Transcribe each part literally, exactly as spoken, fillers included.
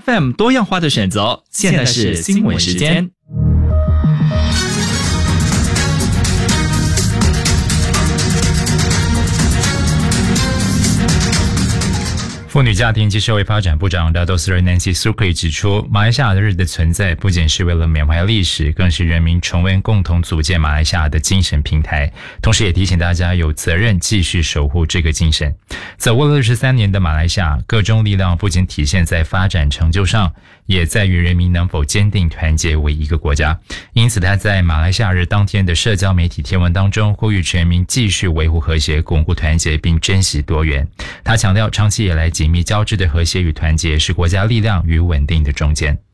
F M 多样化的选择，现在是新闻时间。 妇女家庭及社会发展部长大多斯瑞 Nancy Sukri 指出，马来西亚的日的存在不仅是为了缅怀历史，更是人民重温共同组建马来西亚的精神平台，同时也提醒大家有责任继续守护这个精神。走过了二十三年的马来西亚，各种力量不仅体现在发展成就上，也在于人民能否坚定团结为一个国家。因此他在马来西亚日当天的社交媒体贴文当中呼吁全民继续维护和谐，巩固团结并珍惜多元。他强调长期以来紧密交织的和谐与团结是国家力量与稳定的中坚。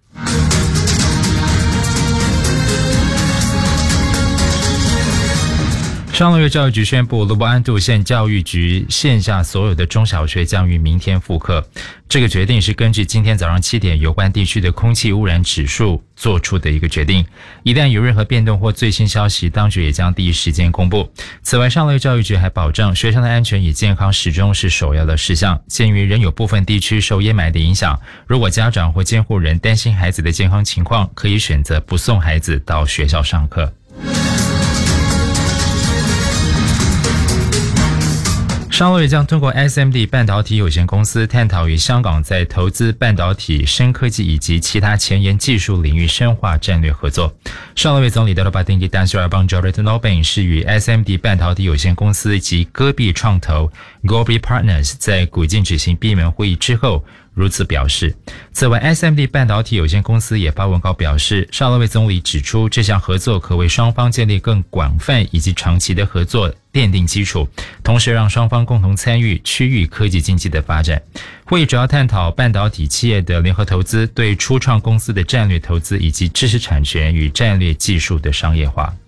上个月教育局宣布，罗伯安杜县教育局线下所有的中小学将于明天复课。这个决定是根据今天早上七点有关地区的空气污染指数做出的一个决定。一旦有任何变动或最新消息，当局也将第一时间公布。此外，上个月教育局还保障学生的安全与健康始终是首要的事项。鉴于仍有部分地区受烟霾的影响，如果家长或监护人担心孩子的健康情况，可以选择不送孩子到学校上课。上个月将通过 S M D 半导体有限公司探讨与香港在投资半导体、深科技以及其他前沿技术领域深化战略合作。上个月总理德罗巴丁吉丹斯尔邦 Jordan Nobin 是与 S M D 半导体有限公司及戈壁创投 Gobi Partners 在古晋举行闭门会议之后如此表示。此外 S M D 半导体有限公司也发文稿表示，沙拉维总理指出，这项合作可为双方建立更广泛以及长期的合作奠定基础，同时让双方共同参与区域科技经济的发展。会议主要探讨半导体企业的联合投资、对初创公司的战略投资以及知识产权与战略技术的商业化。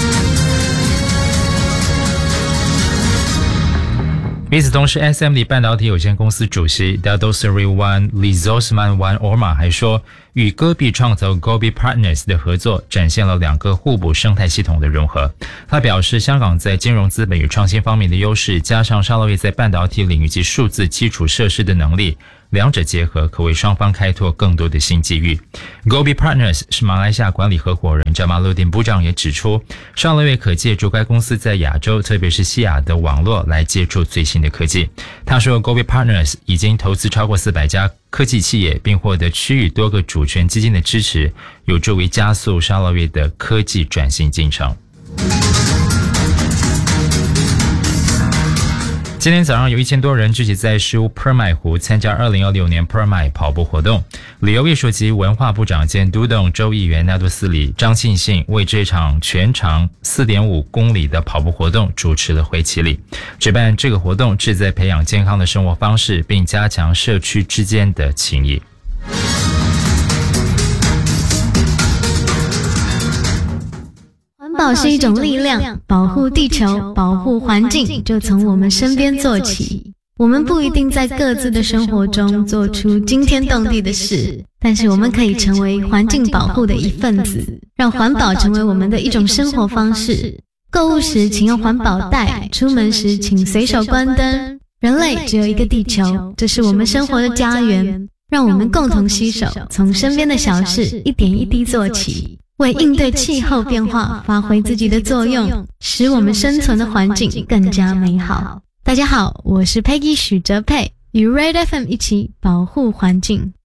与此同时 S M D 半导体有限公司主席 Dato Seri Wan Lizosman Wan Orma 还说，与戈壁创投 Gobi Partners 的合作展现了两个互补生态系统的融合。他表示，香港在金融资本与创新方面的优势，加上沙拉维在半导体领域及数字基础设施的能力，两者结合可为双方开拓更多的新机遇。 Gobi Partners 是马来西亚管理合伙人 Jamaluddin 部长也指出，沙拉维可借助该公司在亚洲特别是西亚的网络来接触最新的科技。他说 Gobi Partners 已经投资超过四百家科技企业，并获得区域多个主权基金的支持，有助于加速沙拉维的科技转型进程。今天早上有一千多人聚集在石屋 Permai 湖参加二零二六年 Permai 跑步活动。旅游艺术及文化部长兼都董州议员纳杜斯里张庆信为这场全长 四点五公里的跑步活动主持了会期礼。举办这个活动旨在培养健康的生活方式，并加强社区之间的情谊。 环保是一种力量，保护地球、保护环境就从我们身边做起。我们不一定在各自的生活中做出惊天动地的事，但是我们可以成为环境保护的一份子，让环保成为我们的一种生活方式。购物时请用环保袋，出门时请随手关灯。人类只有一个地球，这是我们生活的家园，让我们共同携手，从身边的小事一点一滴做起，为应对气候变化发挥自己的作用，使我们生存的环境更加美好。大家好，我是 Peggy 许哲佩，与 Red F M 一起保护环境。